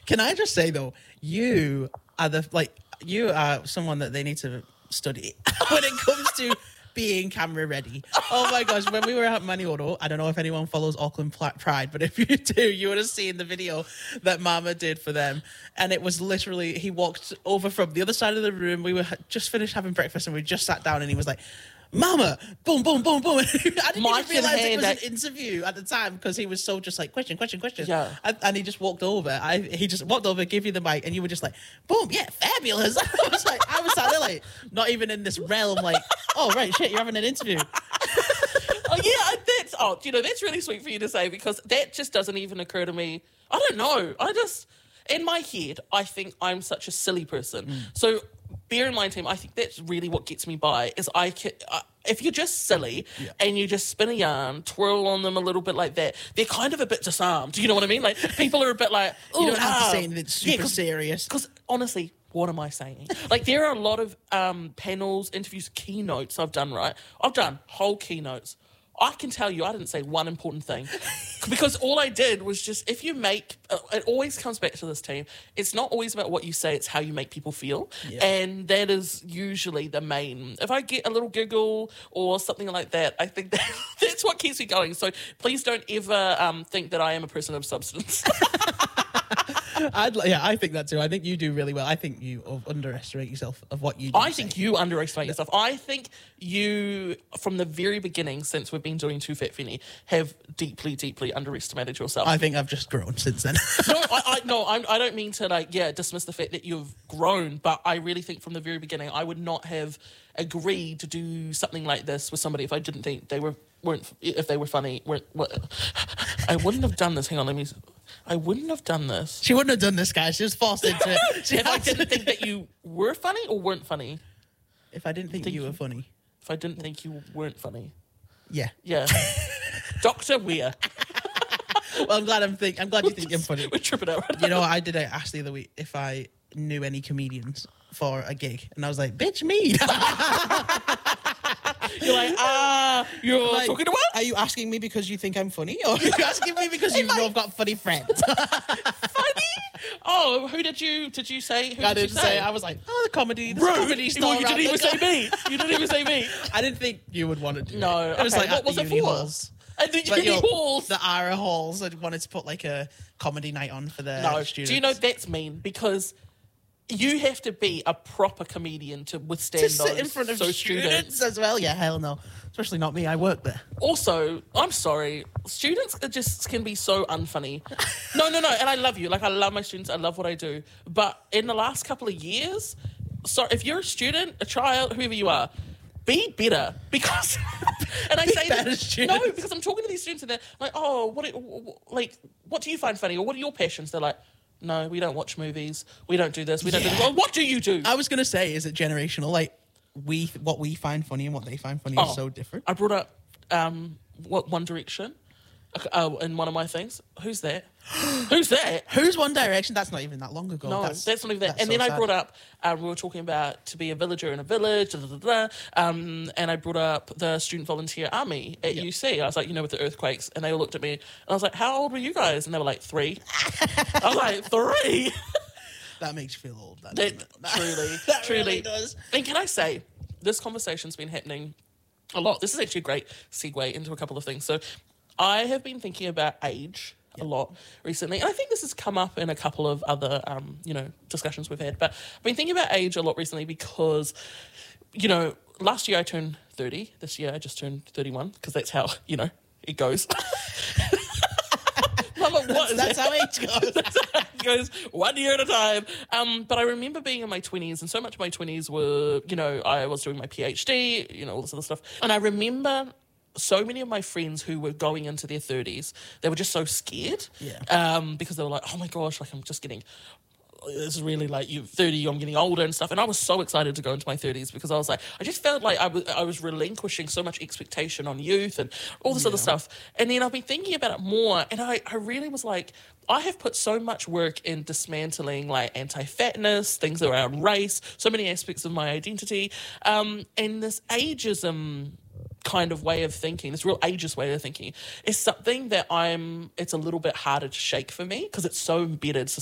Can I just say though, you are someone that they need to study when it comes to being camera ready. Oh my gosh, when we were at Manioro, I don't know if anyone follows Auckland Pride, but if you do, you would have seen the video that Mama did for them. And it was literally, he walked over from the other side of the room. We were just finished having breakfast and we just sat down and he was like, Mama, boom, boom, boom, boom. I didn't even realise it was an interview at the time because he was so just like, question. Yeah. And he just walked over. He just walked over, gave you the mic, and you were just like, boom, yeah, fabulous. I was sat there like, not even in this realm, like, oh, right, shit, you're having an interview. That's really sweet for you to say because that just doesn't even occur to me. I don't know. In my head, I think I'm such a silly person. So bear in mind, team, I think that's really what gets me by is if you're just silly and you just spin a yarn, twirl on them a little bit like that, they're kind of a bit disarmed. You know what I mean? Like people are a bit like, oh, you don't have to say anything super serious. Because honestly, what am I saying? Like there are a lot of panels, interviews, keynotes I've done, right? I've done whole keynotes. I can tell you I didn't say one important thing because all I did was just, if you make, it always comes back to this team. It's not always about what you say, it's how you make people feel. Yeah. And that is usually the main. If I get a little giggle or something like that, I think that's what keeps me going. So please don't ever think that I am a person of substance. I think that too. I think you do really well. I think you underestimate yourself of what you do. I think you underestimate yourself. I think you, from the very beginning, since we've been doing Too Fat Finny, have deeply, deeply underestimated yourself. I think I've just grown since then. I don't mean to dismiss the fact that you've grown, but I really think from the very beginning, I would not have agreed to do something like this with somebody if I didn't think they were funny. I wouldn't have done this. Hang on, I wouldn't have done this. She wouldn't have done this, guys. She was forced into it. If I didn't think that you were funny or weren't funny. If I didn't think you were funny. If I didn't think you weren't funny. Yeah. Yeah. Dr. Weir. Well, I'm glad you think I'm funny. We're tripping out right now. You know, I did ask the other week if I knew any comedians for a gig, and I was like, bitch, me. You're like, you're like, talking to what? Are you asking me because you think I'm funny, or are you asking me because you know I've got funny friends? Funny? Oh, who did you say? I didn't say. I was like, the comedy star. You didn't even say me. You didn't even say me. I didn't think you would want to do it. No. It was like, what was it for? Halls. At the uni halls. The ARA halls. I wanted to put like a comedy night on for the students. Do you know that's mean? Because you have to be a proper comedian to withstand to sit in front of students as well. Yeah, hell no. Especially not me. I work there. Also, I'm sorry. Students just can be so unfunny. No. And I love you. Like, I love my students. I love what I do. But in the last couple of years, if you're a student, a child, whoever you are, be better. Because, and I say that, no, because I'm talking to these students and they're like, oh, what do you find funny? Or what are your passions? They're like, no, we don't watch movies. We don't do this. We don't do this. Well, what do you do? I was going to say, is it generational? Like, what we find funny and what they find funny is so different. I brought up One Direction in one of my things. Who's that? Who's that? Who's One Direction? That's not even that long ago. No, that's not even that. And then I brought up, we were talking about to be a villager in a village, and I brought up the student volunteer army at UC. I was like, with the earthquakes, and they all looked at me, and I was like, how old were you guys? And they were like, 3. I was like, 3? That makes you feel old. That truly really does. And can I say, this conversation's been happening a lot. This is actually a great segue into a couple of things. So I have been thinking about age a lot recently, and I think this has come up in a couple of other, discussions we've had, but I've been thinking about age a lot recently because, last year I turned 30. This year I just turned 31 because that's how, it goes. That's how age goes. It goes 1 year at a time. But I remember being in my 20s, and so much of my 20s were, I was doing my PhD, all this other stuff. And I remember so many of my friends who were going into their 30s, they were just so scared. Yeah. Because they were like, oh my gosh, like I'm just getting... This is really like you're 30, I'm getting older and stuff. And I was so excited to go into my 30s because I was like, I just felt like I was relinquishing so much expectation on youth and all this other stuff. And then I've been thinking about it more, and I really was like, I have put so much work in dismantling like anti-fatness, things around race, so many aspects of my identity. And this ageism kind of way of thinking, this real ageist way of thinking, is something that it's a little bit harder to shake for me because it's so embedded